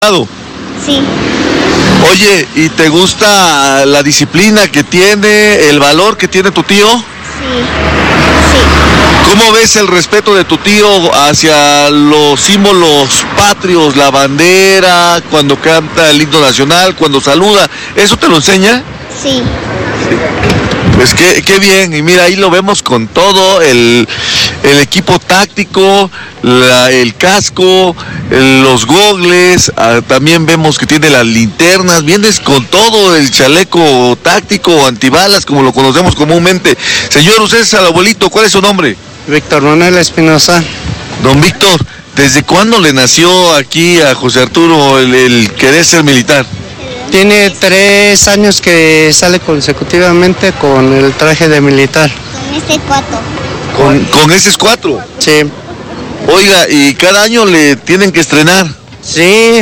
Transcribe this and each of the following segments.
Sí. Oye, ¿y te gusta la disciplina que tiene, el valor que tiene tu tío? Sí. ¿Cómo ves el respeto de tu tío hacia los símbolos patrios, la bandera, cuando canta el himno nacional, cuando saluda? ¿Eso te lo enseña? Sí. Pues qué bien, y mira, ahí lo vemos con todo el equipo táctico, el casco, los gogles, también vemos que tiene las linternas, vienes con todo el chaleco táctico o antibalas, como lo conocemos comúnmente. Señor, usted es el abuelito, ¿cuál es su nombre? Víctor Manuel Espinosa. Don Víctor, ¿desde cuándo le nació aquí a José Arturo el querer ser militar? Tiene 3 años que sale consecutivamente con el traje de militar. Con este 4. ¿Con ese es 4? Sí. Oiga, ¿y cada año le tienen que estrenar? Sí,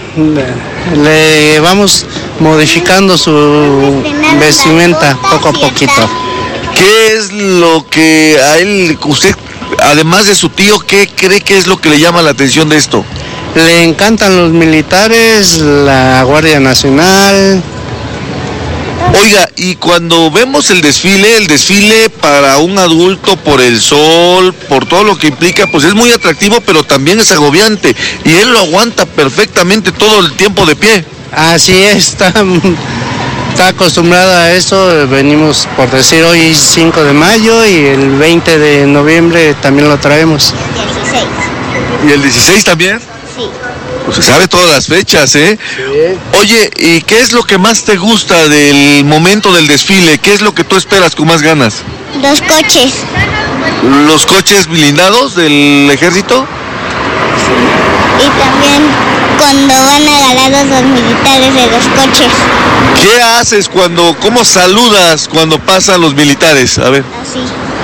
le vamos modificando su vestimenta poco a poquito. ¿Qué es lo que a él, usted, además de su tío, qué cree que es lo que le llama la atención de esto? Le encantan los militares, la Guardia Nacional. Oiga, y cuando vemos el desfile para un adulto por el sol, por todo lo que implica, pues es muy atractivo, pero también es agobiante. Y él lo aguanta perfectamente todo el tiempo de pie. Así es, está acostumbrado a eso. Venimos, por decir, hoy 5 de mayo y el 20 de noviembre también lo traemos. Y el 16. ¿Y el 16 también? Sí. Pues se sabe todas las fechas, ¿eh? Sí. Oye, ¿y qué es lo que más te gusta del momento del desfile? ¿Qué es lo que tú esperas con más ganas? Los coches. ¿Los coches blindados del ejército? Y también cuando van agarrados los militares de los coches. ¿Qué haces cómo saludas cuando pasan los militares? A ver, Así.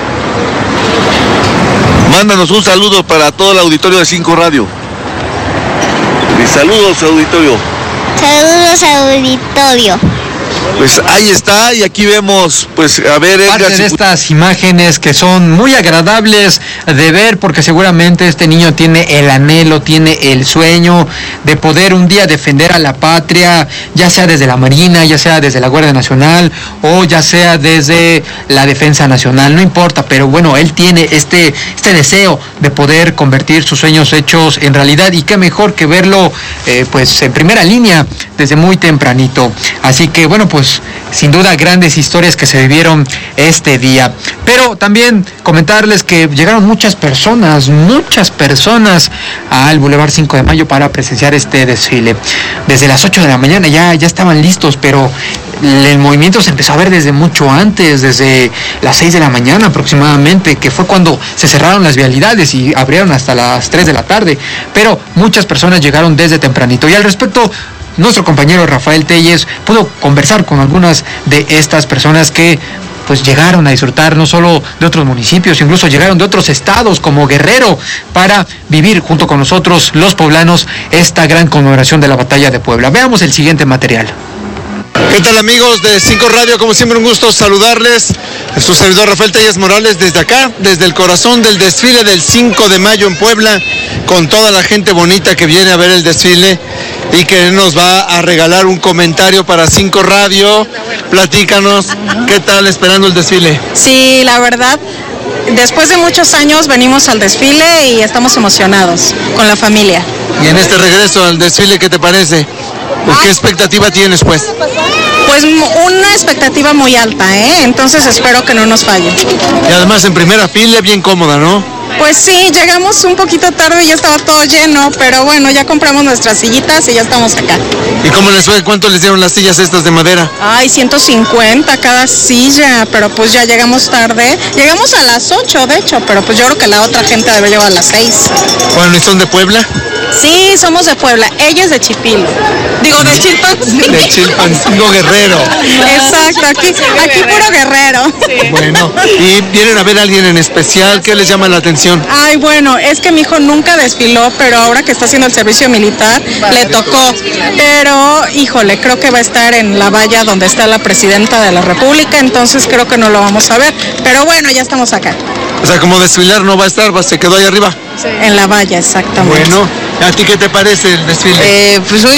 mándanos un saludo para todo el auditorio de 5 Radio. Y saludos, auditorio. Saludos al auditorio. Pues ahí está, y aquí vemos, pues, a ver, Parte Edgar, de estas imágenes que son muy agradables de ver, porque seguramente este niño tiene el anhelo, tiene el sueño de poder un día defender a la patria, ya sea desde la Marina, ya sea desde la Guardia Nacional o ya sea desde la Defensa Nacional, no importa, pero bueno, él tiene este deseo de poder convertir sus sueños hechos en realidad, y qué mejor que verlo pues en primera línea desde muy tempranito. Así que bueno, pues sin duda grandes historias que se vivieron este día. Pero también comentarles que llegaron muchas personas al Boulevard 5 de Mayo para presenciar este desfile. Desde las 8 de la mañana ya estaban listos, pero el movimiento se empezó a ver desde mucho antes, desde las 6 de la mañana aproximadamente, que fue cuando se cerraron las vialidades y abrieron hasta las 3 de la tarde. Pero muchas personas llegaron desde tempranito. Y al respecto, nuestro compañero Rafael Telles pudo conversar con algunas de estas personas que pues llegaron a disfrutar no solo de otros municipios, incluso llegaron de otros estados como Guerrero para vivir junto con nosotros, los poblanos, esta gran conmemoración de la batalla de Puebla. Veamos el siguiente material. ¿Qué tal, amigos de 5 Radio? Como siempre, un gusto saludarles. Es su servidor Rafael Telles Morales desde acá, desde el corazón del desfile del 5 de mayo en Puebla, con toda la gente bonita que viene a ver el desfile y que nos va a regalar un comentario para 5 Radio. Platícanos, ¿qué tal esperando el desfile? Sí, la verdad, después de muchos años venimos al desfile y estamos emocionados con la familia. Y en este regreso al desfile, ¿qué te parece? ¿Qué expectativa tienes, pues? Pues una expectativa muy alta, entonces espero que no nos falle. Y además en primera fila, bien cómoda, ¿no? Pues sí, llegamos un poquito tarde y ya estaba todo lleno, pero bueno, ya compramos nuestras sillitas y ya estamos acá. ¿Y cómo les fue? ¿Cuánto les dieron las sillas estas de madera? Ay, 150 cada silla, pero pues ya llegamos tarde. Llegamos a las 8, de hecho, pero pues yo creo que la otra gente debe llegar a las 6. Bueno, ¿y son de Puebla? Sí, somos de Puebla, ella es de Chipilo. Digo, de Chilpancingo. De Chilpancingo, Guerrero. Exacto, aquí puro Guerrero. Bueno, ¿y vienen a ver a alguien en especial? ¿Qué les llama la atención? Ay, bueno, es que mi hijo nunca desfiló, pero ahora que está haciendo el servicio militar, le tocó. Pero, híjole, creo que va a estar en la valla donde está la presidenta de la República, entonces creo que no lo vamos a ver. Pero bueno, ya estamos acá. O sea, como desfilar no va a estar, se quedó ahí arriba. En la valla, exactamente. Bueno, ¿A ti qué te parece el desfile? Pues muy